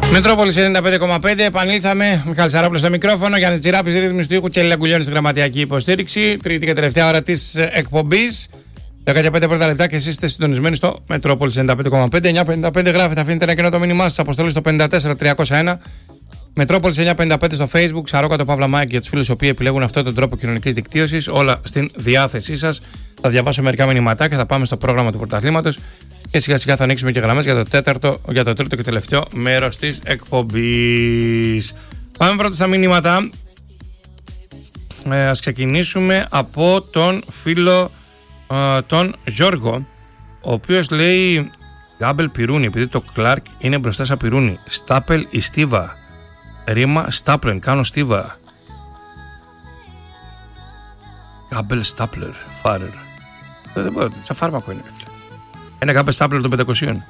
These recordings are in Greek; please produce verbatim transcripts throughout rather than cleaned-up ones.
Μετρόπολης ενενήντα πέντε κόμμα πέντε, επανήλθαμε. Μιχάλης Σαράπουλος στο μικρόφωνο, Γιάννης Τσιράπης, ρύθμιση του ήχου και Λίλα Γκουλιώνη στη γραμματιακή υποστήριξη. Τρίτη και τελευταία ώρα της εκπομπής. δέκα και πέντε πρώτα λεπτά και εσείς είστε συντονισμένοι στο Μετρόπολης ενενήντα πέντε κόμμα πέντε. εννιά πενήντα πέντε γράφετε, αφήνετε ένα κοινό το μήνυμά σας. Αποστολή στο πέντε τέσσερα τριακόσια ένα. Μετρόπολης εννιά πενήντα πέντε στο Facebook. Σαρόκατο Παύλα Μάικ για τους φίλους οι οποίοι επιλέγουν αυτόν τον τρόπο κοινωνικής δικτύωσης. Όλα στην διάθεσή σας. Θα διαβάσω μερικά μηνυματάκια, θα πάμε στο πρόγραμμα του πρωταθλήματος. Και σιγά σιγά θα ανοίξουμε και γραμμές για το, τέταρτο, για το τρίτο και τελευταίο μέρος της εκπομπής. Πάμε πρώτα στα μηνύματα. Ε, ας ξεκινήσουμε από τον φίλο ε, τον Γιώργο, ο οποίος λέει Γκάμπελ Πιρούνι, επειδή το Κλάρκ είναι μπροστά σαν Πιρούνι. Στάπελ η Στίβα. Ρήμα Στάπλεν, κάνω Στίβα. Γκάμπελ Στάπλερ, Φάρερ. Δεν μπορεί, σαν φάρμακο είναι. Ένα Γκάμπελ Στάπλερ των πεντακοσίων.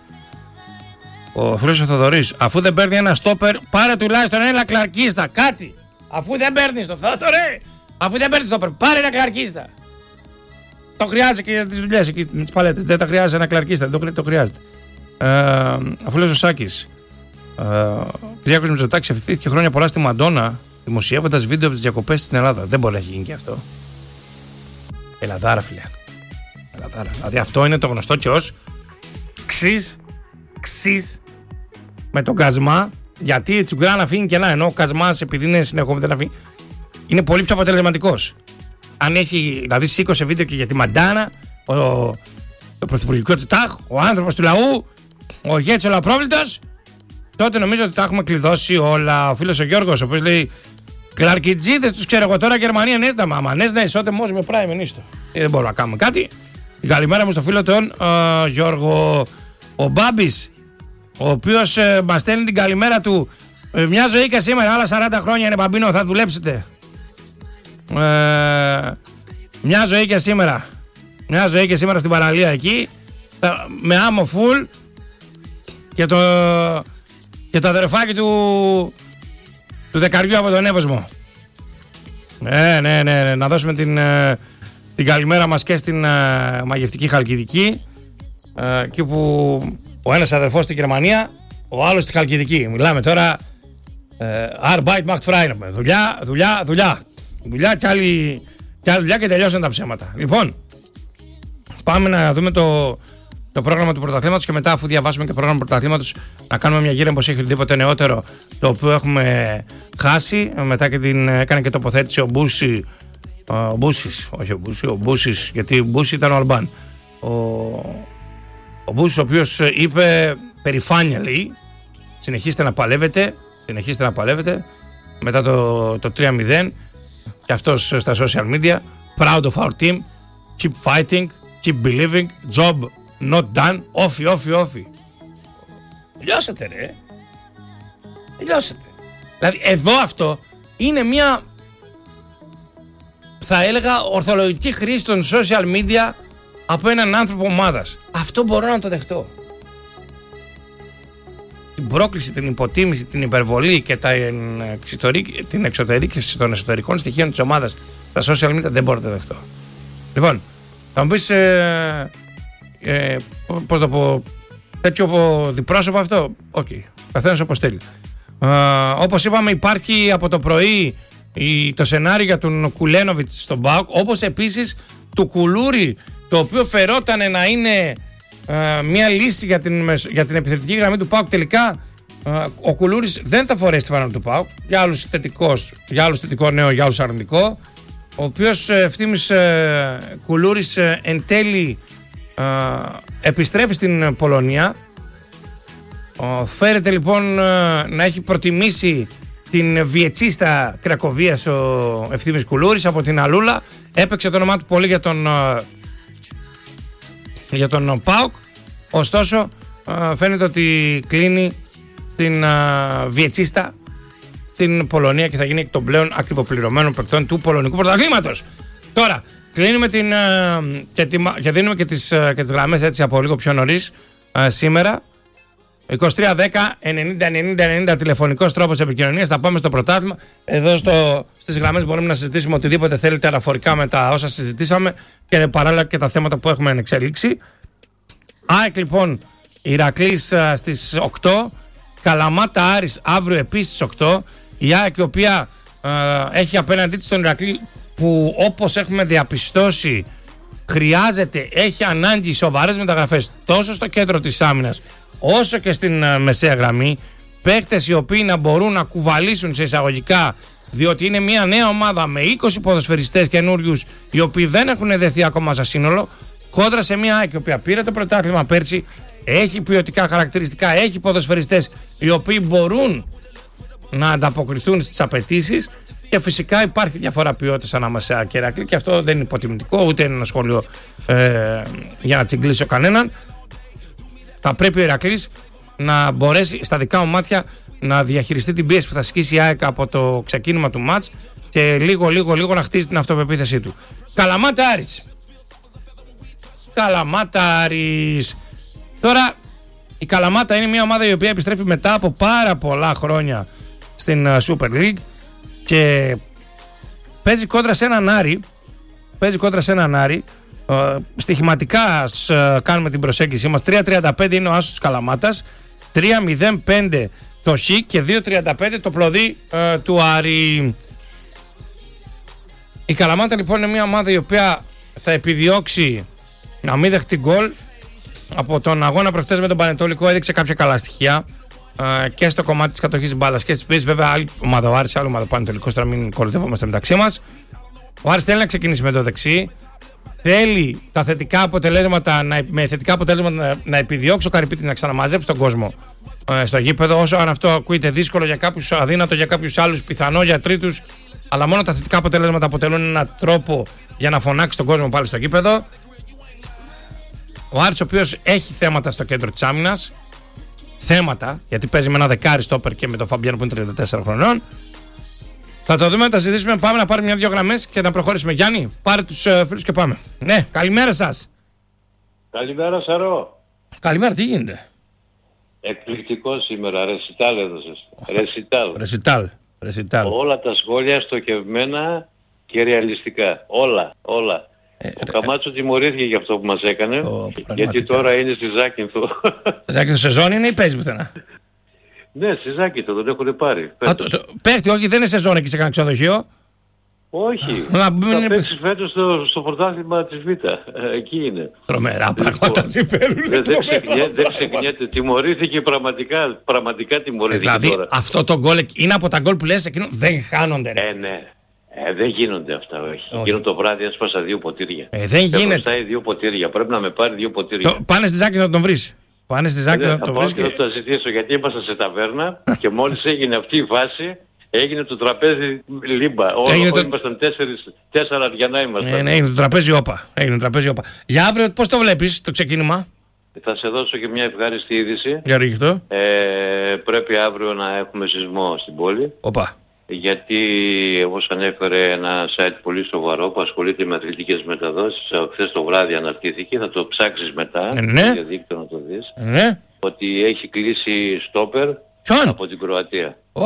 Ο φίλος ο Θοδωρής, αφού δεν παίρνει ένα στόπερ, πάρε τουλάχιστον ένα κλαρκίστα. Κάτι. Αφού δεν παίρνει το Θόδωρε, αφού δεν παίρνει στόπερ, πάρε ένα κλαρκίστα. Το χρειάζεται και για τις δουλειές εκεί τις παλέτες. Δεν τα χρειάζεται ένα κλαρκίστα, δεν το, το χρειάζεται. Ε, αφού λέει ο Σάκης, ε, Κυριάκος Μητσοτάκης ευθύθηκε χρόνια πολλά στη Μαντόνα, δημοσιεύοντας βίντεο από τις διακοπές στην Ελλάδα. Δεν μπορεί να έχει γίνει και αυτό. Ελλαδάρα, φίλε. Ελλαδάρα. Δηλαδή αυτό είναι το γνωστό και ως ξύς, ξύς με τον Κασμά. Γιατί η Τσουγκράν αφήνει κενά, ενώ ο Κασμάς επειδή είναι συνεχόμενο δεν αφήνει. Είναι πολύ πιο αποτελεσματικός. Αν έχει, δηλαδή σήκωσε βίντεο και για τη Μαντάνα, ο, το πρωθυπουργικό του ΤΑΧ, ο άνθρωπος του λαού, ο ηγέτης ολαπρόβλητος, τότε νομίζω ότι τα έχουμε κλειδώσει όλα. Ο φίλος ο Γιώργος, ο οποίος λέει Κλαρκιτζίδες τους ξέρω εγώ τώρα, Γερμανία νέστα μάμα, νέστα ισότε μόζ με πράιμεν νίστο. Ε, δεν μπορούμε να κάνουμε κάτι. Καλημέρα μου στο φίλο τον uh, Γιώργο. Ο Μπάμπης, ο οποίος uh, μας στέλνει την καλημέρα του. Uh, μια ζωή και σήμερα, άλλα σαράντα χρόνια είναι μπαμπίνο, θα δουλέψετε. Uh, μια ζωή και σήμερα. Μια ζωή και σήμερα στην παραλία εκεί. Uh, με άμμο φουλ. Και το, και το αδερφάκι του, του δεκαριού από τον Εύωσμο. Ναι, ναι, ναι, ναι. Να δώσουμε την... Uh, την καλημέρα μας και στην uh, μαγευτική Χαλκιδική, uh, εκεί που ο ένας αδερφός στη Γερμανία, ο άλλος στη Χαλκιδική. Μιλάμε τώρα uh, Arbeit macht frei. Δουλειά, δουλειά, δουλειά. Δουλειά και άλλη, και άλλη δουλειά και τελειώσαν τα ψέματα. Λοιπόν, πάμε να δούμε το, το πρόγραμμα του πρωταθλήματος και μετά, αφού διαβάσουμε και το πρόγραμμα του πρωταθλήματος, να κάνουμε μια γύρω πως έχει οτιδήποτε νεότερο το οποίο έχουμε χάσει. Μετά και την έκανε και τοποθέτηση ο Μπούση. Ο Μπούσης, όχι ο Μπούση, ο Μπούσης, γιατί ο Μπούση ήταν ο Αλμπάν. Ο, ο Μπούσης, ο οποίος είπε περηφάνεια, λέει, συνεχίστε να παλεύετε, συνεχίστε να παλεύετε, μετά το, το τρία μηδέν, και αυτός στα social media, proud of our team, keep fighting, keep believing, job not done, όφι, όφι, όφι. Τελειώσατε ρε, τελειώσατε. Δηλαδή εδώ αυτό είναι μια... θα έλεγα ορθολογική χρήση των social media από έναν άνθρωπο ομάδας. Αυτό μπορώ να το δεχτώ. Την πρόκληση, την υποτίμηση, την υπερβολή και την εξωτερήκηση των εσωτερικών στοιχείων της ομάδας στα social media δεν μπορώ να το δεχτώ. Λοιπόν, θα μου πεις ε, ε, πώς το πω, τέτοιο διπρόσωπο αυτό. Οκ, okay. Καθένας όπως θέλει. Ε, όπως είπαμε, υπάρχει από το πρωί το σενάριο για τον Κουλένοβιτς στον ΠΑΟΚ, όπως επίσης του Κουλούρη, το οποίο φερόταν να είναι ε, μια λύση για την, για την επιθετική γραμμή του ΠΑΟΚ. Τελικά ε, ο Κουλούρης δεν θα φορέσει τη φανέλα του ΠΑΟΚ, για άλλους θετικός, για άλλους θετικό νέο, για άλλους αρνητικό, ο οποίος ευθύμης ε, Κουλούρης ε, εν τέλει ε, επιστρέφει στην Πολωνία. ε, φέρεται λοιπόν ε, να έχει προτιμήσει την Βιετσίστα Κρακοβίας ο Ευθύμης Κουλούρης από την Αλούλα. Έπαιξε το όνομά του πολύ για τον, για τον ΠΑΟΚ. Ωστόσο φαίνεται ότι κλείνει στην Βιετσίστα στην Πολωνία και θα γίνει εκ των πλέον ακριβοπληρωμένων παικτών του πολωνικού πρωταθλήματος. Τώρα κλείνουμε την, και, τη, και δίνουμε και τις, και τις γραμμές έτσι από λίγο πιο νωρίς σήμερα. είκοσι τρία δέκα ενενήντα ενενήντα ενενήντα τηλεφωνικός τρόπος επικοινωνίας. Θα πάμε στο πρωτάθλημα. Εδώ στο, στις γραμμές μπορούμε να συζητήσουμε οτιδήποτε θέλετε αναφορικά με τα όσα συζητήσαμε και παράλληλα και τα θέματα που έχουμε εξελίξει. ΑΕΚ λοιπόν, Ηρακλής στις οκτώ Καλαμάτα Άρης αύριο επίσης στις οκτώ. Η ΑΕΚ η οποία ε, έχει απέναντί της τον Ηρακλή που όπως έχουμε διαπιστώσει χρειάζεται, έχει ανάγκη σοβαρές μεταγραφές τόσο στο κέντρο της άμυνας όσο και στην ε, μεσαία γραμμή. Παίκτες οι οποίοι να μπορούν να κουβαλήσουν σε εισαγωγικά, διότι είναι μια νέα ομάδα με είκοσι ποδοσφαιριστές καινούριους οι οποίοι δεν έχουν δεθεί ακόμα σε σύνολο, κόντρα σε μια ΑΕΚ η οποία πήρε το πρωτάθλημα πέρσι, έχει ποιοτικά χαρακτηριστικά, έχει ποδοσφαιριστές οι οποίοι μπορούν να ανταποκριθούν στις απαιτήσεις και φυσικά υπάρχει διαφορά ποιότητας ανάμεσα και Ηρακλή και αυτό δεν είναι υποτιμητικό, ούτε είναι ένα σχόλιο ε, για να τσιγκλίσει ο κανέναν. Θα πρέπει ο Ηρακλής να μπορέσει στα δικά μου μάτια να διαχειριστεί την πίεση που θα ασκήσει η ΑΕΚ από το ξεκίνημα του μάτς και λίγο λίγο λίγο να χτίσει την αυτοπεποίθησή του. Καλαμάτα Άρης. Καλαμάτα Άρης. Τώρα η Καλαμάτα είναι μια ομάδα η οποία επιστρέφει μετά από πάρα πολλά χρόνια στην Super League και παίζει κόντρα σε έναν Άρη. Παίζει κόντρα σε έναν Άρη. Uh, στοιχηματικά ας uh, κάνουμε την προσέγγιση μας. τρία τριάντα πέντε είναι ο άσος της Καλαμάτας, τρία μηδέν πέντε το χ και δύο τριάντα πέντε το πλωδί uh, του Άρη. Η Καλαμάτα λοιπόν είναι μια ομάδα η οποία θα επιδιώξει να μην δεχτεί γκολ. Από τον αγώνα προχτές με τον Πανετολικό έδειξε κάποια καλά στοιχεία uh, και στο κομμάτι της κατοχής μπάλας και της πίεσης. Βέβαια άλλη ομάδα ο Άρης, άλλη ομάδα ο Πανετολικός, τώρα μην κοροϊδευόμαστε μεταξύ μας. Ο Άρης θέλει να ξεκινήσει με το δεξί. Θέλει τα θετικά αποτελέσματα, να, με θετικά αποτελέσματα να, να επιδιώξει ο Καρυπίτης να ξαναμαζέψει τον κόσμο ε, στο γήπεδο. Όσο αν αυτό ακούγεται δύσκολο για κάποιους, αδύνατο για κάποιους άλλους, πιθανό για τρίτους, αλλά μόνο τα θετικά αποτελέσματα αποτελούν έναν τρόπο για να φωνάξει τον κόσμο πάλι στο γήπεδο. Ο Άρης, ο οποίος έχει θέματα στο κέντρο της άμυνας, θέματα, γιατί παίζει με ένα δεκάρι στόπερ και με τον Φαμπιάνο που είναι τριάντα τέσσερα χρονών. Θα το δούμε, θα συζητήσουμε. Πάμε να πάρουμε μια-δυο γραμμές και να προχωρήσουμε. Γιάννη, πάρε τους uh, φίλους και πάμε. Ναι, καλημέρα σας. Καλημέρα, Σαρώ. Καλημέρα, τι γίνεται? Εκπληκτικό σήμερα, ρεσιτάλ έδωσες. Ρεσιτάλ. Ρεσιτάλ. Ρεσιτάλ. Όλα τα σχόλια στοχευμένα και ρεαλιστικά. Όλα, όλα. Ε, ο ρε, Καμάτσο τιμωρήθηκε για αυτό που μας έκανε, ο, γιατί τώρα είναι στη Ζάκυνθο. Ζάκυνθο σεζόν είναι ή παίζει πουθενά? Ναι, στη Ζάκυνθο, τον έχουν πάρει. Α, το, το, παίχτη, όχι, δεν είναι σεζόν εκεί σε κανένα ξενοδοχείο. Όχι, θα παίξεις φέτος στο, στο πρωτάθλημα της Β. Ε, εκεί είναι. Τρομερά πράγματα συμφέρουν. Δεν δε ξεχνιέται, ξεχνιέται. Τιμωρήθηκε πραγματικά, πραγματικά τιμωρήθηκε. Ε, δηλαδή τώρα. Αυτό το γκολ είναι από τα γκολ που λες εκείνο, δεν χάνονται. Ρε. Ε, ναι. Ε, δεν γίνονται αυτά, όχι. όχι. Εκείνο το βράδυ έσπασα δύο ποτήρια. Ε, δεν γίνεται. Έσπασα δύο ποτήρια, πρέπει να με πάρει δύο ποτήρια. Το, πάνε στη Ζάκη να τον βρεις. Πάνε στη Ζάκη να τον βρεις. Θα πάω και θα το ζητήσω, γιατί ήμασταν σε ταβέρνα και μόλις έγινε αυτή η φάση, έγινε το τραπέζι λίμπα. Όλοι το... ήμασταν τέσσερις, τέσσερα αριανά ήμασταν. Ε, ναι, έγινε το τραπέζι όπα. Έγινε το τραπέζι όπα. Για αύριο πώς το βλέπεις το ξεκίνημα? Θα σε δώσω και μια ευχάριστη είδηση. Για ρίχτω. Ε, πρέπει αύριο να έχουμε σεισμό στην πόλη. Όπα. Γιατί όπως ανέφερε ένα site πολύ σοβαρό που ασχολείται με αθλητικές μεταδόσεις, χθες το βράδυ αναρτήθηκε, θα το ψάξεις μετά, ε, ναι. για δίκτυο να το δεις, ε, ναι. ότι έχει κλείσει στόπερ από την Κροατία. Ω,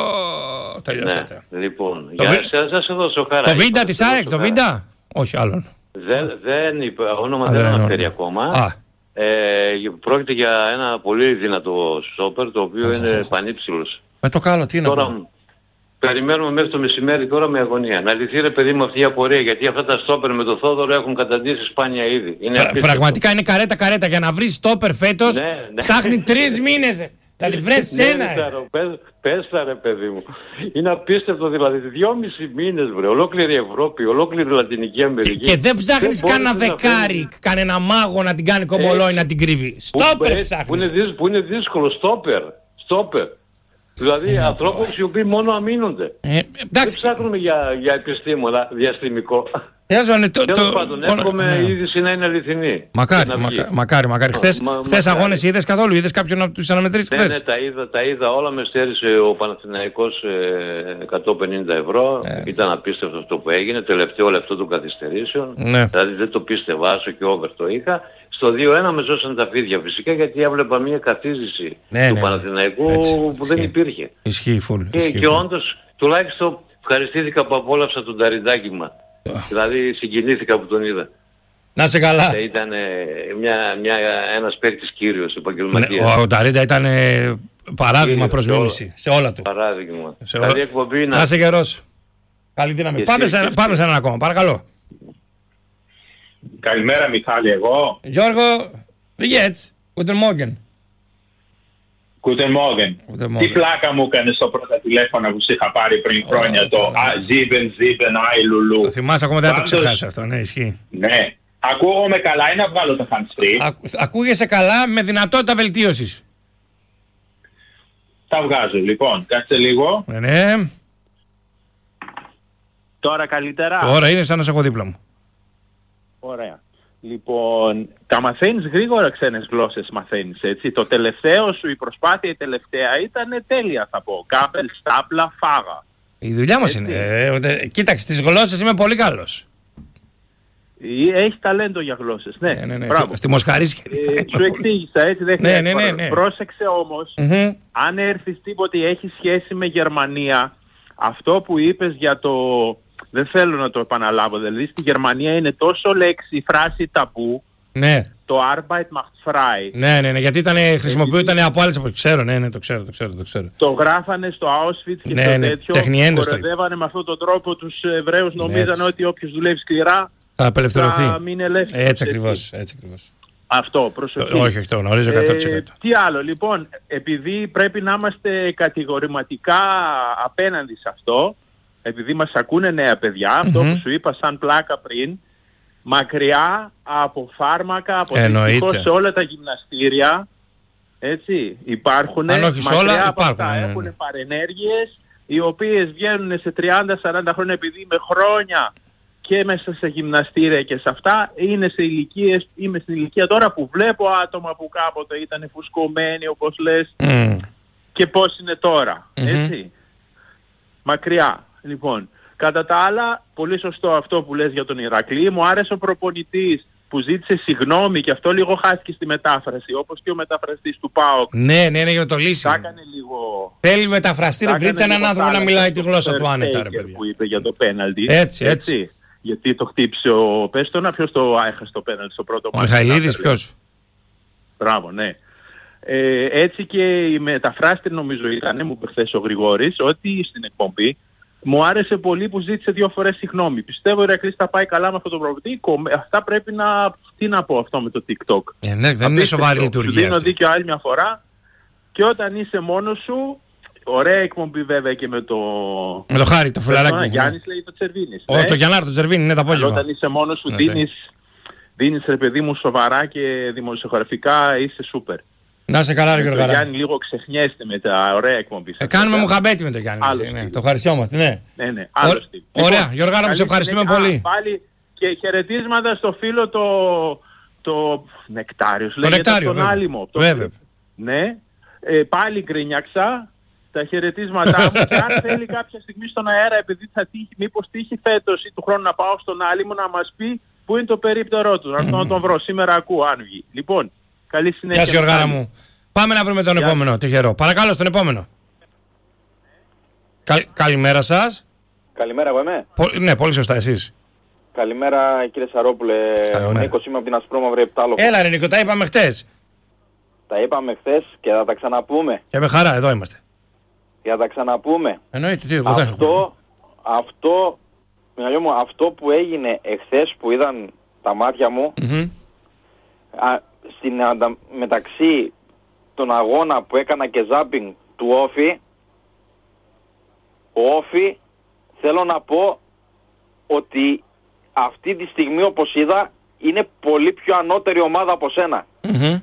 oh, τελειώσατε. Ναι, λοιπόν, το για βι... θα σε δώσω χαρά. Το βίντα της ΑΕΚ, το βίντα? Όχι άλλον. Δεν, δεν είπε, όνομα Α, δεν αναφέρει ακόμα. Α. Ε, πρόκειται για ένα πολύ δυνατό στόπερ, το οποίο oh, είναι oh, πανύψηλος. Με το καλό, τι είναι τώρα, αυτό? Περιμένουμε μέχρι το μεσημέρι τώρα με αγωνία. Να λυθεί ρε παιδί μου αυτή η απορία, γιατί αυτά τα στόπερ με το Θόδωρο έχουν καταντήσει σπάνια ήδη. Είναι Πρα, πραγματικά είναι καρέτα καρέτα. Για να βρεις στόπερ φέτος ναι, ναι. ψάχνει τρεις μήνες. Δηλαδή βρες ένα. Πες τα ρε παιδί μου. Είναι απίστευτο δηλαδή. Δυόμισι μήνες βρε. Ολόκληρη Ευρώπη, ολόκληρη Λατινική Αμερική. Και, και δεν ψάχνεις κανένα δεκάρι, κανένα μάγο να την κάνει κομπολόι, να την κρύβει. Στόπερ ψάχνεις. Που είναι δύσκολο. Στόπερ. Στόπερ. Δηλαδή ε, ανθρώπους οι οποίοι μόνο αμήνονται. Ε, δεν ψάχνουμε για, για επιστήμονα διαστημικό. Τέλος πάντων, εύχομαι η είδηση να είναι αληθινή. Μακάρι, μακάρι, μακάρι, μακάρι. Χθες, μα, χθες μακάρι. Αγώνες είδες καθόλου, είδες κάποιον να τους αναμετρήσεις χθες? Ναι, ναι, τα είδα, τα είδα όλα, με στέρισε ο Παναθηναϊκός ε, εκατόν πενήντα ευρώ. Ε. Ήταν απίστευτο αυτό που έγινε, τελευταίο λεπτό των καθυστερήσεων. Ναι. Δηλαδή δεν το πίστευα, άσο και over το είχα. Στο δύο ένα με ζώσαν τα φίδια φυσικά, γιατί έβλεπα μια καθίζηση ναι, του ναι, Παναθηναϊκού έτσι, που ισχύει. Δεν υπήρχε. Ισχύει φουλ. Και, και όντως τουλάχιστον ευχαριστήθηκα που απόλαυσα τον Ταριδάκη μα. Δηλαδή συγκινήθηκα που τον είδα. Να σε καλά. Ήταν μια, μια, ένας παίκτης κύριος επαγγελματίας. Ναι, ο, ο Ταρίντα ήταν Παράδειγμα προς μίμηση σε όλα του. Παράδειγμα. Σε όλα... εκπομπή να... να είσαι γερός. Καλή δύναμη. Πάμε, εσύ, σε, εσύ. πάμε σε έναν ακόμα. Παρακαλώ. Καλημέρα Μιχάλη, εγώ. Γιώργο, Βιγέτς. Guten Morgen. Guten Morgen. Τι πλάκα μου έκανε στο πρώτο τηλέφωνο που σε είχα πάρει πριν χρόνια, oh, το Ζίβεν Ζίβεν Άι Λουλού. Το θυμάσαι ακόμα, δεν θα το ξεχάσει αυτό, ναι, ισχύει. Ναι. Ακούγομαι καλά ή να βγάλω το hands-free? Ακού, ακούγεσαι καλά με δυνατότητα βελτίωσης. Τα βγάζω λοιπόν, κάτσε λίγο. Ναι, ναι. Τώρα καλύτερα. Τώρα είναι σαν να σε έχω δίπλα μου. Ωραία. Λοιπόν, τα μαθαίνεις γρήγορα, ξένες γλώσσες μαθαίνεις, έτσι. Το τελευταίο σου, η προσπάθεια η τελευταία ήταν τέλεια, θα πω. Κάμπελ, στάπλα, φάγα. Η δουλειά μας είναι. Ε, κοίταξε, στις γλώσσες είμαι πολύ καλός. Έχει ταλέντο για γλώσσες, ναι. ναι, ναι, ναι. Στη, στη Μοσχαρίσκη. Ε, σου εξήγησα, έτσι, δεν ναι, ναι, ναι, ναι. Πρόσεξε όμως, mm-hmm. αν έρθεις τίποτε έχει σχέση με Γερμανία, αυτό που είπες για το... Δεν θέλω να το επαναλάβω, δηλαδή στη Γερμανία είναι τόσο λέξη, η φράση ταμπού, ναι. το Arbeit macht frei. Ναι, ναι, ναι, γιατί ήταν, χρησιμοποιούταν από άλλες εποχές. Ξέρω, ναι, ναι, το ξέρω, το ξέρω, το ξέρω. Το γράφανε στο Auschwitz και ναι, στο ναι, τέτοιο, κορεδεύανε με αυτόν τον τρόπο τους Εβραίους, νομίζανε ότι όποιος δουλεύει σκληρά θα απελευθερωθεί. Θα μείνει ελεύθερος. Έτσι ακριβώς, έτσι ακριβώς. Αυτό, προσοχή. Όχι, όχι, το γνωρίζω εκατό τοις εκατό. Ε, τι άλλο, λοιπόν, επειδή πρέπει να είμαστε κατηγορηματικά απέναντι σε αυτό, επειδή μας ακούνε νέα παιδιά, mm-hmm. αυτό που σου είπα σαν πλάκα πριν, μακριά από φάρμακα, από δυστυχώς σε όλα τα γυμναστήρια, έτσι, υπάρχουν, αν όχι σε όλα, μακριά από υπάρχουν, αυτά ναι, ναι. έχουν παρενέργειες, οι οποίες βγαίνουν σε τριάντα σαράντα χρόνια, επειδή με χρόνια και μέσα σε γυμναστήρια και σε αυτά, είναι σε ηλικίες, είμαι στην ηλικία τώρα που βλέπω άτομα που κάποτε ήταν φουσκωμένοι, όπως λες, mm. και πώς είναι τώρα, mm-hmm. έτσι. Μακριά. Λοιπόν, κατά τα άλλα, πολύ σωστό αυτό που λες για τον Ηρακλή. Μου άρεσε ο προπονητής που ζήτησε συγγνώμη και αυτό λίγο χάθηκε στη μετάφραση, όπως και ο μεταφραστής του ΠΑΟΚ. Ναι, ναι, ναι, για το λύσει. Θα έκανε λίγο... Θέλει μεταφραστή, ρε, βρείτε έναν άνθρωπο να μιλάει τη γλώσσα του άνετα, ρε παιδιά. Που είπε για το πέναλτι. Έτσι, έτσι. έτσι. Γιατί το χτύπησε ο Πέστονα, ποιος το έχασε το πέναλτι στο πρώτο μάτι. Ο Μιχαηλίδης, ποιος? Μπράβο, ναι. Ε, έτσι και η μεταφράστη νομίζω ήταν, μου είπε χθες ο Γρηγόρης, ότι στην εκπομπή μου άρεσε πολύ που ζήτησε δύο φορές συγγνώμη. Πιστεύω ο Ηρακλής θα πάει καλά με αυτό το προβλητή. Αυτά πρέπει να... Τι να πω αυτό με το TikTok. Ε, ναι, δεν είναι σοβαρή λειτουργία. Σου δίνω δίκιο άλλη μια φορά. Και όταν είσαι μόνος σου, ωραία εκπομπή βέβαια και με το... Με το Χάρη, το φιλαράκι. Γιάννης λέει το Τσερβίνης. Ο, ναι. Το Γιαννάρ, το Τσερβίνη, είναι το απόγευμα. Όταν είσαι μόνος σου, ναι, δίνεις, δίνεις ρε παιδί μου σοβαρά και δημοσιογραφικά είσαι σούπερ. Να σε καλά, ρε Γιώργο. Το Γιάννη λίγο ξεχνιέστε με τα ωραία εκπομπή. Ε, κάνουμε μουχαμπέτη με τον Γιάννη. Ναι, το ευχαριστιόμαστε, ναι. Ναι, ναι, άλλο Ω, ωραία, Γιώργο, μου σε ευχαριστούμε συνέχεια. πολύ. Α, πάλι και χαιρετίσματα στο φίλο το, το Νεκτάριος, λέγεται από τον Άλυμο. Βέβαια. Ναι, ε, πάλι γκρινιάξα τα χαιρετίσματά μου και αν θέλει κάποια στιγμή στον αέρα, επειδή θα τύχει, μήπως τύχει φέτος ή του χρόνου να πάω στον Άλυμο να μας πει πού είναι το περίπτερό του. Να τον βρω, σήμερα ακούω αν βγει. Λοιπόν, καλή συνέχεια. Γεια σου Γιώργαρα μου. Πάμε να βρούμε τον Γεια. επόμενο, τυχερό. Παρακαλώ, στον επόμενο. Καλ, καλημέρα σας. Καλημέρα, εγώ είμαι. Πο, ναι, πολύ σωστά, εσείς. Καλημέρα κύριε Σαρόπουλε. Ο Νίκος είμαι από την Ασπρόμαυρη Επτάλοφο. Έλα ρε Νίκο, τα είπαμε χτες. Τα είπαμε χθες και θα τα ξαναπούμε. Και με χαρά, εδώ είμαστε. Και θα τα ξαναπούμε. Εννοείται, τι, εγώ αυτό, αυτό, μου, αυτό που έγινε εχθές που είδαν τα μάτια μου, mm-hmm. α, στην αντα, μεταξύ των αγώνα που έκανα και ζάμπινγκ του Όφη, ο Όφη θέλω να πω ότι αυτή τη στιγμή όπως είδα είναι πολύ πιο ανώτερη ομάδα από σένα. Mm-hmm.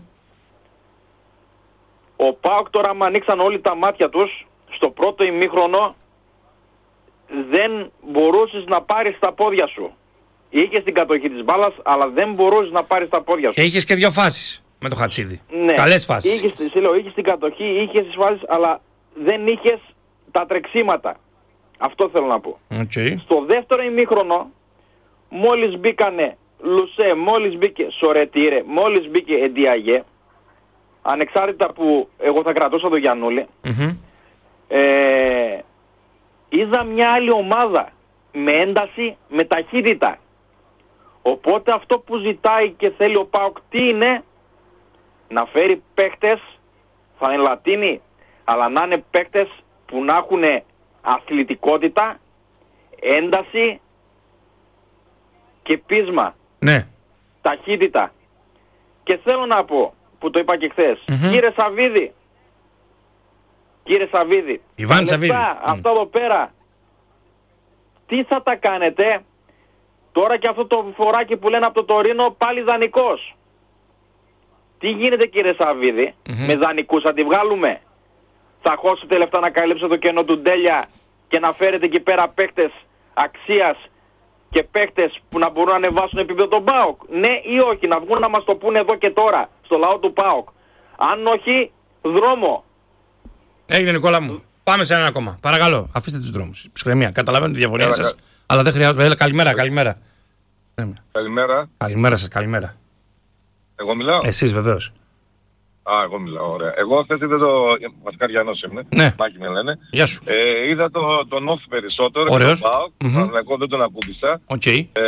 Ο ΠΑΟΚ τώρα άμα ανοίξαν όλοι τα μάτια τους στο πρώτο ημίχρονο δεν μπορούσες να πάρεις τα πόδια σου. Είχες την κατοχή της μπάλας αλλά δεν μπορούσες να πάρεις τα πόδια σου. Και είχες και δύο φάσεις με το Χατσίδι. Ναι. Καλές φάσεις. Είχες, λέω, είχες την κατοχή, είχες τις φάσεις αλλά δεν είχες τα τρεξίματα. Αυτό θέλω να πω. Okay. Στο δεύτερο ημίχρονο μόλις μπήκανε Λουσέ, μόλις μπήκε Σορετήρε, μόλις μπήκε Εντιαγέ, ανεξάρτητα που εγώ θα κρατούσα τον Γιαννούλη, mm-hmm. ε, είδα μια άλλη ομάδα με ένταση, με ταχύτητα. Οπότε αυτό που ζητάει και θέλει ο ΠΑΟΚ τι είναι? Να φέρει παίχτες, θα είναι Λατίνοι, Αλλά να είναι παίκτες που να έχουν αθλητικότητα, ένταση και πείσμα. Ναι. Ταχύτητα. Και θέλω να πω, που το είπα και χθες, mm-hmm. κύριε Σαββίδη, κύριε Σαββίδη, Ιβάν Σαββίδη. Αυτό εδώ πέρα, τι θα τα κάνετε τώρα και αυτό το φοράκι που λένε από το Τωρίνο πάλι δανεικός. Τι γίνεται κύριε Σαββίδη, mm-hmm. με δανεικούς θα τη βγάλουμε? Θα χώσετε λεφτά να καλύψετε το κενό του Ντέλια και να φέρετε εκεί πέρα παίκτες αξίας και παίκτες που να μπορούν να ανεβάσουν επίπεδο τον ΠΑΟΚ? Ναι ή όχι? Να βγουν να μας το πούνε εδώ και τώρα στο λαό του ΠΑΟΚ. Αν όχι, δρόμο. Έγινε Νικόλα μου. Πάμε σε ένα ακόμα. Παρακαλώ, αφήστε τους δρόμους. Ψυχραιμία. Καταλαβαίνω τη διαφωνία σας, κα... αλλά δεν χρειάζεται. Έλα, καλημέρα, καλημέρα. Καλημέρα. Καλημέρα σας, καλημέρα. Εγώ μιλάω. Εσείς βεβαίως. Α, εγώ μιλάω, ωραία. Εγώ χθες είδα το... Μασκαριανός είμαι. Ναι. Μάκη με λένε. Γεια σου. Ε, είδα το, τον Όφη περισσότερο. Ωραίος. Τον ΠΑΟΚ. Mm-hmm. Εγώ δεν τον ακούμπησα. Οκ. Okay. Ε,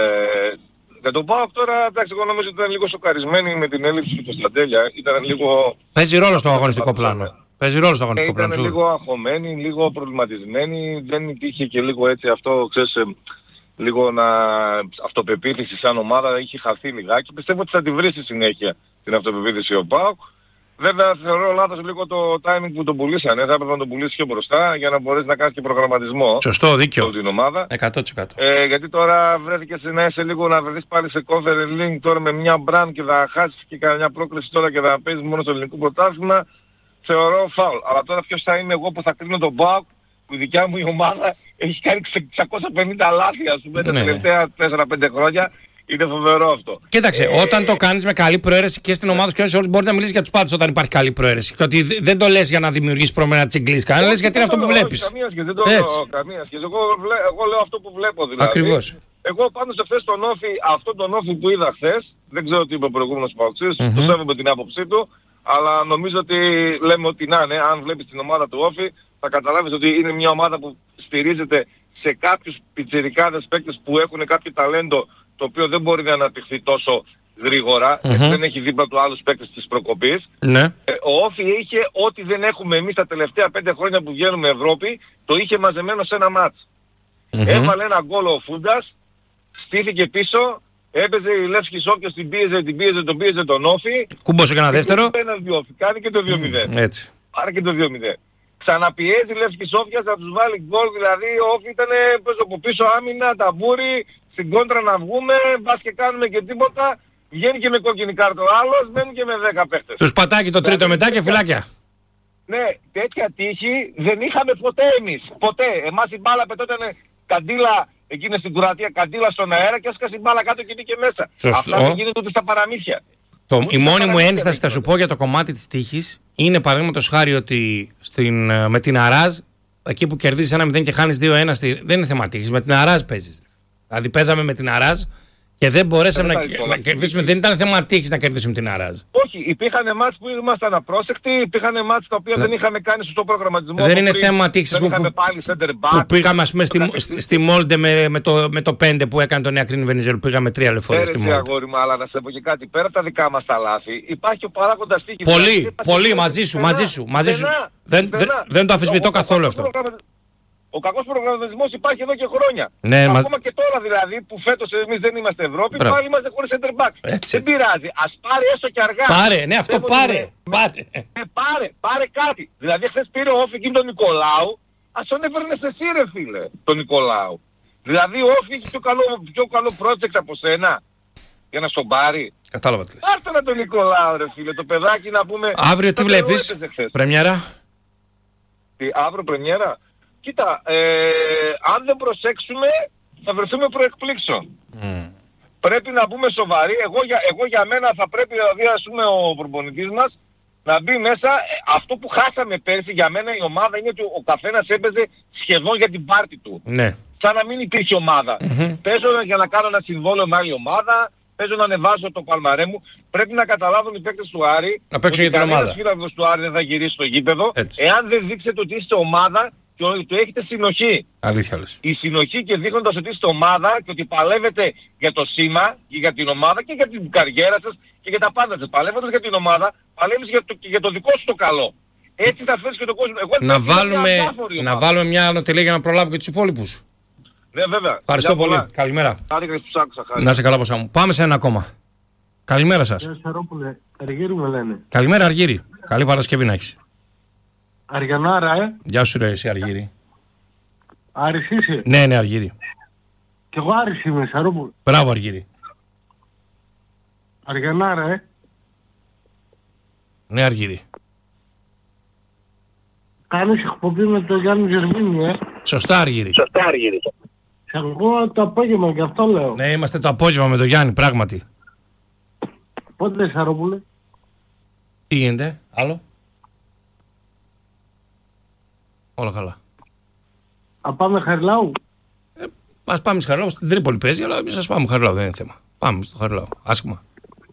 για τον ΠΑΟΚ τώρα, εντάξει, εγώ νομίζω ότι ήταν λίγο σοκαρισμένοι με την έλλειψη του Κωνσταντέλια. Ήταν λίγο... Παίζει ρόλο στο αγωνιστικό πλάνο. Παίζει ρόλο στο αγωνιστικό πλάνο. Ήταν λίγο αγχωμένοι, λίγο προβληματισμένοι. Δεν υπήρχε και λίγο έτσι αυτό, ξέρεις, λίγο να αυτοπεποίθηση σαν ομάδα. Είχε χαθεί λιγάκι. Πιστεύω ότι θα τη βρει στη συνέχεια την αυτοπεποίθηση ο ΠΑΟΚ. Βέβαια θεωρώ λάθος λίγο το timing που τον πουλήσανε. Θα έπρεπε να τον πουλήσει πιο μπροστά για να μπορέσει να κάνει και προγραμματισμό. Σωστό, δίκιο. Την ομάδα. εκατό τοις εκατό. Ε, γιατί τώρα βρέθηκε να είσαι λίγο να βρεθείς πάλι σε Conference League τώρα με μια μπραν και θα χάσεις και κανένα πρόκληση τώρα και θα παίζεις μόνο στο ελληνικό πρωτάθλημα. Θεωρώ φάουλ. Αλλά τώρα ποιος θα είμαι εγώ που θα κρίνω τον ΠΑΟΚ, που η δικιά μου η ομάδα έχει κάνει εξακόσια πενήντα λάθη, ας πούμε, τα τελευταία τέσσερα πέντε χρόνια. Είναι φοβερό αυτό. Κοίταξε, ε, όταν το κάνεις με καλή προαίρεση και στην ομάδα και σε όλους, μπορεί να μιλήσεις για τους πάντες όταν υπάρχει καλή προαίρεση. Και ότι δεν το λες για να δημιουργήσεις πρόβλημα να τσιγκλίσεις κανένα, λες γιατί είναι αυτό που βλέπεις. Καμία σχέση, δεν το λέω καμία σχέση. Εγώ, εγώ λέω αυτό που βλέπω δηλαδή. Ακριβώς. Εγώ πάντως εχθές τον Όφη, αυτόν τον Όφη που είδα χθες, δεν ξέρω τι είπε ο προηγούμενος Παοξής, mm-hmm. το σέβομαι την άποψή του, αλλά νομίζω ότι λέμε ότι να είναι, αν βλέπεις την ομάδα του Όφη, θα καταλάβεις ότι είναι μια ομάδα που στηρίζεται σε κάποιους πιτσιρικάδες παίκτες που έχουν κάποιο ταλέντο, το οποίο δεν μπορεί να αναπτυχθεί τόσο γρήγορα, mm-hmm. γιατί δεν έχει δίπλα του άλλους παίκτες της προκοπής. Ναι. Ε, ο Όφη είχε ό,τι δεν έχουμε εμείς τα τελευταία πέντε χρόνια που βγαίνουμε Ευρώπη, το είχε μαζεμένο σε ένα μάτς. Mm-hmm. Έβαλε ένα γκολ ο Φούντας, στήθηκε πίσω, έπαιζε η Λεύσκη Σόφια, την πίεζε, την πίεζε, τον πίεζε τον Όφη. Κουμπόσε και ένα δεύτερο. Κάνει και το δύο μηδέν. Mm, έτσι. Άρα και το δύο μηδέν. Ξαναπιέζει η Λεύσκη Σόφια να τους βάλει γκολ, δηλαδή ο Όφη ήταν από πίσω άμυνα, ταμπούρι, στην κόντρα να βγούμε, μπας και κάνουμε και τίποτα, βγαίνει και με κόκκινη κάρτα ο άλλος, μένουν και με δέκα παίχτες. Τους πατάκι το τρίτο μετά και φυλάκια. Ναι, τέτοια τύχη δεν είχαμε ποτέ εμείς, ποτέ. Εμάς η μπάλα πετώταν καντήλα, εκείνη στην Κροατία, καντήλα στον αέρα και έσκασε η μπάλα κάτω και μπήκε μέσα. Σωστό. Αυτά δεν γίνεται ούτε στα παραμύθια. Το, η μόνη μου ένσταση θα σου πω για το κομμάτι της τύχης είναι παραδείγματος χάρη ότι στην, με την Αράζ, εκεί που κερδίζεις ένα μηδέν και χάνεις δύο ένα, δεν είναι θέμα τύχης, με την Αράζ παίζεις. Δηλαδή παίζαμε με την Αράζ και δεν μπορέσαμε δεν να, να κερδίσουμε. Δεν ήταν θέμα τύχης να κερδίσουμε την Αράζ. Όχι, υπήρχαν μάτς που ήμασταν απρόσεκτοι, υπήρχαν μάτς τα οποία ναι. δεν είχαμε κάνει σωστό προγραμματισμό. Δεν είναι πριν, θέμα τύχης που, που, που πήγαμε ας πούμε στη, στη Μόλντε με, με, το, με το πέντε που έκανε τον Ιακρίνη Βενιζέλου. Πήγαμε τρία λεωφορεία στη Μόλντε. Αγόρι μου, αλλά να σε πω και κάτι. Πέρα από τα δικά μας τα λάθη, υπάρχει ο παράγοντας τύχης. Πολύ, πολύ μαζί σου, μαζί σου. Δεν το αμφισβητώ καθόλου αυτό. Ο κακός προγραμματισμός υπάρχει εδώ και χρόνια. Ναι, ακόμα μα... και τώρα δηλαδή που φέτος εμείς δεν είμαστε Ευρώπη, Μπράβο. πάλι είμαστε χωρίς center back. Έτσι, δεν έτσι. πειράζει. Ας πάρει έστω και αργά. Πάρε, ναι αυτό Θέλω πάρε. Ναι. Πάρε. Ναι, πάρε, πάρε κάτι. Δηλαδή χθες πήρε ο Όφη εκείνη τον Νικολάου, ας τον έφερνες εσύ ρε φίλε, τον Νικολάου. Δηλαδή ο Όφη έχει πιο καλό, πιο καλό project από σένα για να στον πάρει. Κατάλαβα τι λες. Πάρτε να τον Νικολάου ρε φίλε, το παιδάκι να πούμε. Αύριο τι βλέπεις, πρεμιέρα. Τι, αύριο πρεμιέρα. Κοίτα, ε, αν δεν προσέξουμε θα βρεθούμε προεκπλήξεων. Mm. Πρέπει να μπούμε σοβαροί. Εγώ για, εγώ για μένα θα πρέπει δηλαδή ας πούμε ο προπονητής μας να μπει μέσα. Αυτό που χάσαμε πέρσι για μένα η ομάδα είναι ότι ο καθένας έπαιζε σχεδόν για την πάρτη του. Ναι. Σαν να μην υπήρχε ομάδα. Mm-hmm. Παίζω για να κάνω ένα συμβόλαιο με άλλη ομάδα. Παίζω να ανεβάζω το παλμαρέ μου. Πρέπει να καταλάβουν οι παίκτες του Άρη να παίξω για την ομάδα. Κανένας φίλαθλος του Άρη δεν θα γυρίσει στο γήπεδο. Έτσι. Εάν δεν δείξετε ότι είστε ομάδα και ότι έχετε συνοχή. Αλήθεια λες. Η συνοχή και δείχνοντας ότι είστε ομάδα και ότι παλεύετε για το σήμα και για την ομάδα και για την καριέρα σας και για τα πάντα σας. Παλεύοντας για την ομάδα, παλεύεις για το, και για το δικό σου το καλό. Έτσι θα θες και το κόσμο. Εγώ να βάλουμε, να βάλουμε μια ανωτελεία για να προλάβω και τους υπόλοιπους. Ναι, βέβαια. Ευχαριστώ πολύ. Πολλά. Καλημέρα. Άκουσα, να είσαι καλά, ποσά μου. Πάμε σε ένα ακόμα. Καλημέρα σας. Γεια Σαρόπουλε. Αργύρι με λένε. Καλημέρα, Αργύρι. Καλή Παρασκευή να έχεις. Αργιανάρα, ε. Γεια σου, ρε, εσύ, Αργύρι. Άρης είσαι. Ναι, ναι, Αργύρι. Κι εγώ Άρης είμαι, Σαρόπουλε. Μπράβο, Αργύρι. Αργιανάρα, ε. Ναι, Αργύρι. Κάνεις εκπομπή με τον Γιάννη Ζερμίνη, ε. Σωστά, Αργύρι. Σωστά, Αργύρι. Σε ακούω το απόγευμα, γι' αυτό λέω. Ναι, είμαστε το απόγευμα με τον Γιάννη, πράγματι. Πότε, Σαρόπουλε? Τι γίνεται, άλλο? Όλα καλά. Α, πάμε Χαριλάου. Ε, ας πάμε στο Χαριλάου, στην Τρίπολη παίζει, αλλά εμείς ας πάμε Χαριλάου, δεν είναι θέμα. Πάμε στο Χαριλάου, άσχημα.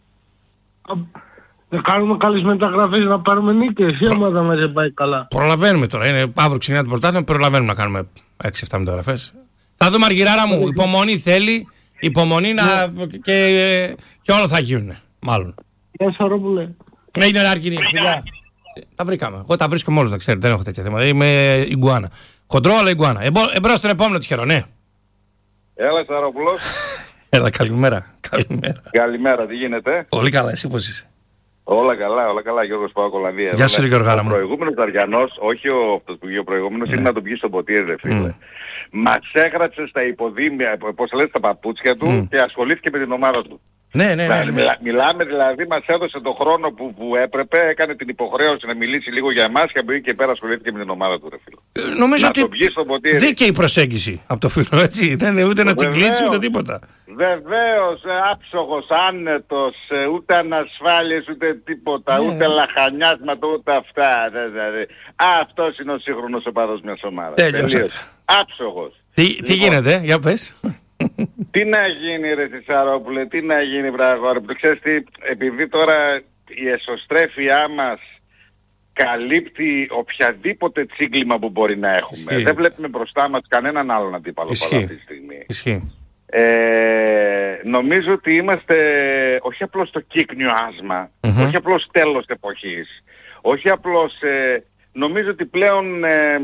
Να κάνουμε καλές μεταγραφές να πάρουμε νίκες, η ομάδα μας δεν πάει καλά. Προλαβαίνουμε τώρα, είναι αύριο ξεκινά το πρωτάθλημα, προλαβαίνουμε να κάνουμε έξι εφτά μεταγραφές. Θα δούμε, Αργυράρα μου, υπομονή θέλει, υπομονή να... και, και όλα θα γίνουν, μάλλον. Γεια Σαρόπουλε. Ναι, είναι Αργυρή, φιλιά. Τα βρήκαμε. Εγώ τα βρίσκω μόλις, δεν ξέρετε, δεν έχω τέτοια θέματα. Είμαι Ιγκουάνα. Χοντρό, αλλά Ιγκουάνα. Εμπρός στον επόμενο τυχερό, ναι. Έλα, Σαρόπουλος. Έλα, καλημέρα. Καλημέρα. Καλημέρα, τι γίνεται? Πολύ καλά, εσύ πώς είσαι? Όλα καλά, όλα καλά, Γιώργος Παπακολανδία. Γεια σου, Γιώργαρα μου. Ο προηγούμενος Αριανός, όχι ο αυτός που βγήκε ο προηγούμενος, ναι. είναι να τον πιει στο ποτήρι, ρε φίλε. Mm. Μας έγραψε στα υποδήμια, πώς λες, τα παπούτσια του mm. και ασχολήθηκε με την ομάδα του. Ναι, ναι, ναι, ναι. Μιλά, μιλάμε δηλαδή, μας έδωσε τον χρόνο που, που έπρεπε, έκανε την υποχρέωση να μιλήσει λίγο για εμάς και από εκεί και πέρα ασχολήθηκε με την ομάδα του, ρε φίλε. Ε, νομίζω να ότι δίκαιη προσέγγιση από το φίλο, έτσι. Δεν είναι ούτε να τσιγκλίσει ούτε τίποτα. Βεβαίως, άψογος, άνετος, ούτε ανασφάλειες, ούτε τίποτα, yeah. ούτε λαχανιάσματα, ούτε αυτά. Δηλαδή. Αυτός είναι ο σύγχρονος οπαδός μιας ομάδας. Τέλειωσε. Άψογος. Τι, λοιπόν, τι γίνεται, για πες. Τι να γίνει, ρε Σαρόπουλε, τι να γίνει, βραγόρε. Ξέρεις τι, επειδή τώρα η εσωστρέφειά μας καλύπτει οποιαδήποτε τσίγκλιμα που μπορεί να έχουμε. Ισχύει. Δεν βλέπουμε μπροστά μας κανέναν άλλον αντίπαλο παρά αυτή τη στιγμή. Ισχύει. Ε, νομίζω ότι είμαστε όχι απλώς το κύκνιο άσμα, mm-hmm. όχι απλώς τέλος εποχής, όχι απλώς, ε, νομίζω ότι πλέον ε,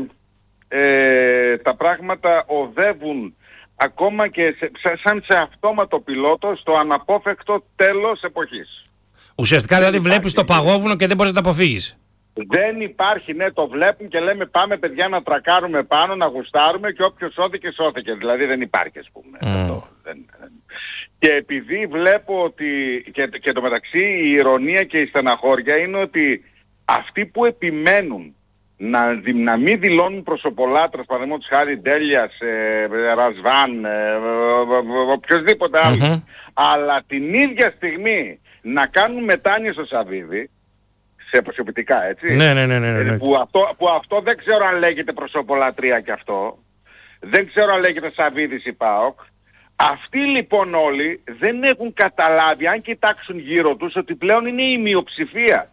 ε, τα πράγματα οδεύουν ακόμα και σε, σαν σε αυτόματο πιλότο στο αναπόφευκτο τέλος εποχής. Ουσιαστικά δηλαδή βλέπεις το παγόβουνο και δεν μπορείς να το αποφύγεις. Δεν υπάρχει, ναι, το βλέπουν και λέμε πάμε παιδιά να τρακάρουμε πάνω, να γουστάρουμε και όποιος σώθηκε σώθηκε. Δηλαδή δεν υπάρχει, ας πούμε. Mm. Αυτό, δεν, δεν. Και επειδή βλέπω ότι, και, και το μεταξύ η ηρωνία και η στεναχώρια είναι ότι αυτοί που επιμένουν να, να μην δηλώνουν προσωπολάτρες, παραδείγματος χάρη Ντέλιας, ε, Ρασβάν, ε, οποιοσδήποτε άλλο, mm-hmm. αλλά την ίδια στιγμή να κάνουν μετάνοιες στο Σαββίδι, σε προσωπικά, έτσι. Ναι, ναι, ναι, ναι, ναι. Που, αυτό, που αυτό δεν ξέρω αν λέγεται προσωπολατρία κι αυτό. Δεν ξέρω αν λέγεται Σαββίδης ή ΠΑΟΚ. Αυτοί λοιπόν όλοι δεν έχουν καταλάβει, αν κοιτάξουν γύρω τους, ότι πλέον είναι η μειοψηφία.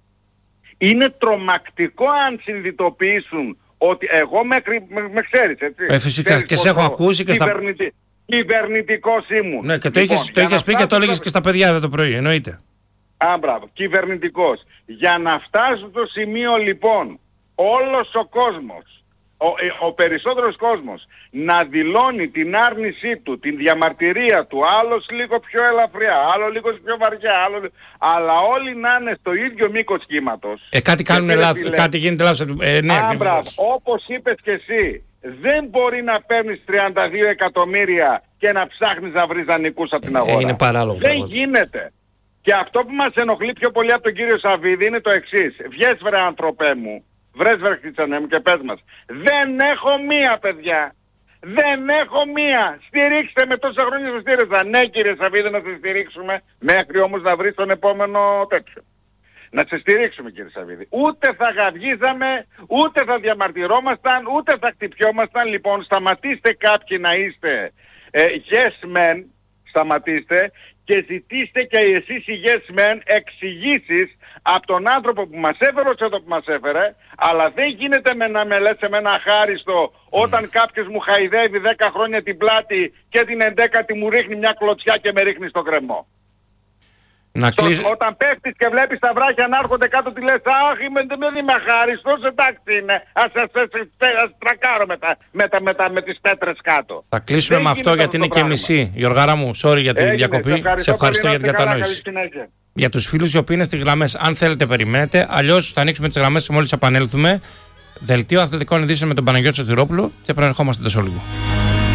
Είναι τρομακτικό αν συνειδητοποιήσουν ότι εγώ με, με, με ξέρεις, έτσι. Ε, φυσικά, και σε έχω ακούσει και στα... Κυβερνητικός ήμουν. Ναι, και το λοιπόν, είχες, το είχες πει και το έλεγες και στα παιδιά εδώ το πρωί, εννοείται. Α, μπράβο, κυβερνητικός. Για να φτάσουν στο σημείο λοιπόν όλος ο κόσμος, ο, ο περισσότερος κόσμος, να δηλώνει την άρνησή του, την διαμαρτυρία του, άλλος λίγο πιο ελαφριά, άλλο λίγο πιο βαριά, άλλο... αλλά όλοι να είναι στο ίδιο μήκος κύματος. Ε, κάτι κάνουν λάθος, κάτι γίνεται λάθος. Ε, ναι, Α, μπράβο, όπως είπες και εσύ, δεν μπορεί να παίρνεις τριάντα δύο εκατομμύρια και να ψάχνεις να βρεις δανεικούς από την αγορά. Ε, είναι παράλογο. Δεν γίνεται. Και αυτό που μας ενοχλεί πιο πολύ από τον κύριο Σαββίδη είναι το εξής. Βγες βρε άνθρωπέ μου, βρες βρε Χριστιανέ μου και πες μας. Δεν έχω μία παιδιά. Δεν έχω μία. Στηρίξτε με, τόσα χρόνια σας στήριζα. Ναι κύριε Σαββίδη να σε στηρίξουμε. Μέχρι όμως να βρεις τον επόμενο τέτοιο. Να σε στηρίξουμε κύριε Σαββίδη. Ούτε θα γαυγίζαμε, ούτε θα διαμαρτυρόμασταν, ούτε θα χτυπιόμασταν. Λοιπόν σταματήστε κάποιοι να είστε ε, yes men. Σταματήστε. Και ζητήστε και εσείς οι yes men εξηγήσεις από τον άνθρωπο που μας έφερε ως εδώ που μας έφερε, αλλά δεν γίνεται με να με λες με ένα χάριστο όταν κάποιος μου χαϊδεύει δέκα χρόνια την πλάτη και την εντέκατη μου ρίχνει μια κλωτσιά και με ρίχνει στο κρεμό. Να κλείσω... Όταν πέφτεις και βλέπεις τα βράχια να έρχονται κάτω, τι λες, αχ, είμαι, δεν είμαι αχάριστος, εντάξει είναι, ας, ας, ας, ας τρακάρω με, τα, με, τα, με, τα, με τις πέτρες κάτω. Θα κλείσουμε δεν με αυτό γιατί είναι και μισή. Γιωργάρα μου, sorry για την διακοπή, σε ευχαριστώ, σε ευχαριστώ για την κατανόηση. Για τους φίλους οι οποίοι είναι στις γραμμές, αν θέλετε περιμένετε, αλλιώς θα ανοίξουμε τις γραμμές μόλις επανέλθουμε. Δελτίο Αθλητικών Ειδήσεων με τον Παναγιώτη Σωτηρόπουλο και προερχόμαστε τόσο λίγο.